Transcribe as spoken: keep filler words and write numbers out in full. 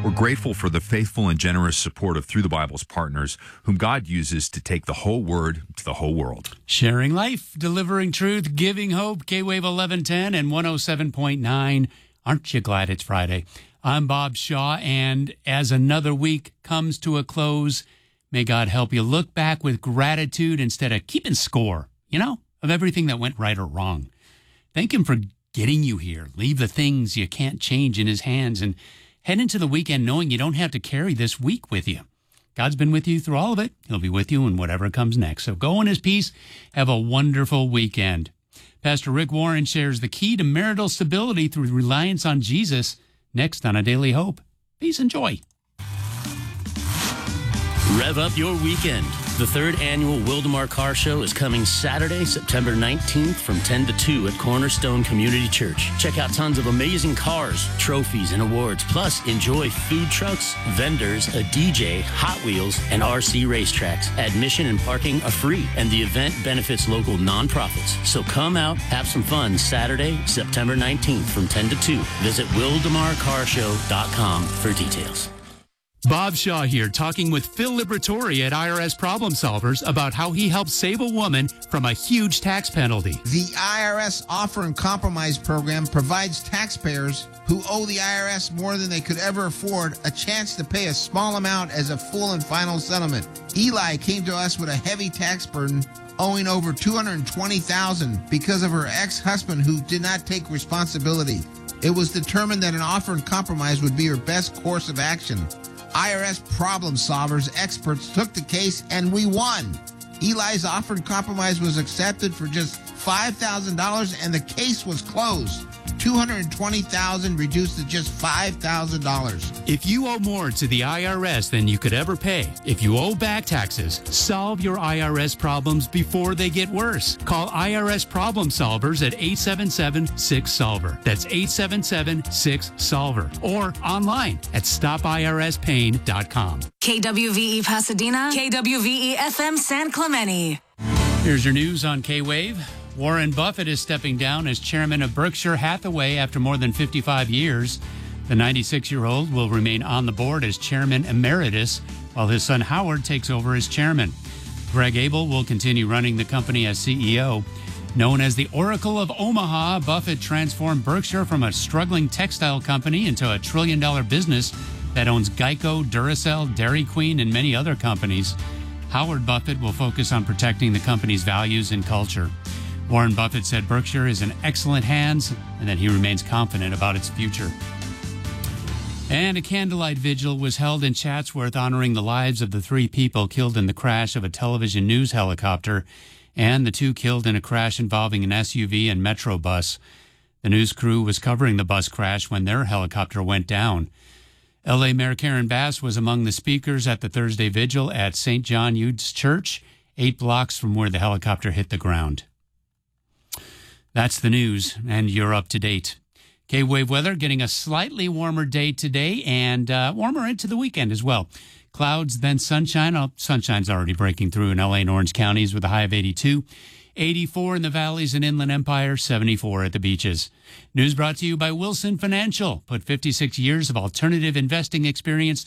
We're grateful for the faithful and generous support of Through the Bible's partners, whom God uses to take the whole word to the whole world. Sharing life, delivering truth, giving hope, K-Wave eleven ten and one oh seven point nine. Aren't you glad it's Friday? I'm Bob Shaw, and as another week comes to a close, may God help you look back with gratitude instead of keeping score, you know, of everything that went right or wrong. Thank Him for getting you here. Leave the things you can't change in His hands and head into the weekend knowing you don't have to carry this week with you. God's been with you through all of it. He'll be with you in whatever comes next. So go in His peace. Have a wonderful weekend. Pastor Rick Warren shares the key to marital stability through reliance on Jesus next on A Daily Hope. Peace and joy. Rev up your weekend. The third annual Wildemar Car Show is coming Saturday, September nineteenth from ten to two at Cornerstone Community Church. Check out tons of amazing cars, trophies, and awards. Plus, enjoy food trucks, vendors, a D J, Hot Wheels, and R C racetracks. Admission and parking are free, and the event benefits local nonprofits. So come out, have some fun Saturday, September nineteenth from ten to two. Visit wildemar car show dot com for details. Bob Shaw here, talking with Phil Liberatore at I R S Problem Solvers about how he helped save a woman from a huge tax penalty. The I R S Offer and Compromise Program provides taxpayers who owe the I R S more than they could ever afford a chance to pay a small amount as a full and final settlement. Eli came to us with a heavy tax burden, owing over two hundred twenty thousand dollars because of her ex-husband who did not take responsibility. It was determined that an offer and compromise would be her best course of action. I R S Problem Solvers experts took the case and we won. Eli's offer and compromise was accepted for just five thousand dollars and the case was closed. two hundred twenty thousand dollars reduced to just five thousand dollars. If you owe more to the I R S than you could ever pay, if you owe back taxes, solve your I R S problems before they get worse. Call I R S Problem Solvers at eight seven seven, six solver. That's eight seven seven, six solver. Or online at stop I R S pain dot com. K W V E Pasadena, K W V E F M San Clemente. Here's your news on K-Wave. Warren Buffett is stepping down as chairman of Berkshire Hathaway after more than fifty-five years. The ninety-six-year-old will remain on the board as chairman emeritus, while his son Howard takes over as chairman. Greg Abel will continue running the company as C E O. Known as the Oracle of Omaha, Buffett transformed Berkshire from a struggling textile company into a trillion-dollar business that owns Geico, Duracell, Dairy Queen, and many other companies. Howard Buffett will focus on protecting the company's values and culture. Warren Buffett said Berkshire is in excellent hands and that he remains confident about its future. And a candlelight vigil was held in Chatsworth honoring the lives of the three people killed in the crash of a television news helicopter and the two killed in a crash involving an S U V and Metro bus. The news crew was covering the bus crash when their helicopter went down. L A Mayor Karen Bass was among the speakers at the Thursday vigil at Saint John Eudes Church, eight blocks from where the helicopter hit the ground. That's the news, and you're up to date. K-Wave weather getting a slightly warmer day today and uh, warmer into the weekend as well. Clouds, then sunshine. Oh, sunshine's already breaking through in L A and Orange counties with a high of eighty-two. eighty-four in the valleys and Inland Empire, seventy-four at the beaches. News brought to you by Wilson Financial. Put fifty-six years of alternative investing experience